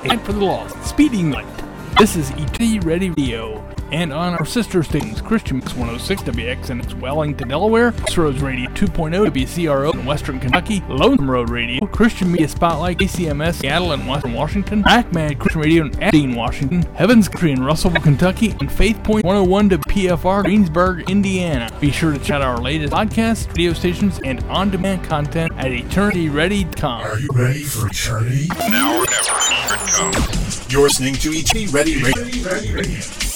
A Light for the Lost, Speeding Light. This is ET Ready Radio. And on our sister stations, Christian Mix 106 WX in Wellington, Delaware, Crossroads Radio 2.0 WCRO in Western Kentucky, Lonesome Road Radio, Christian Media Spotlight, KCMS, Seattle and Western Washington, Acman Christian Radio in Aberdeen, Washington, Heavens Country in Russellville, Kentucky, and Faith Point 101 WPFR, Greensburg, Indiana. Be sure to check out our latest podcasts, radio stations, and on-demand content at eternityready.com. Are you ready for eternity? Now or never. Here it comes. You're listening to ET Ready Radio.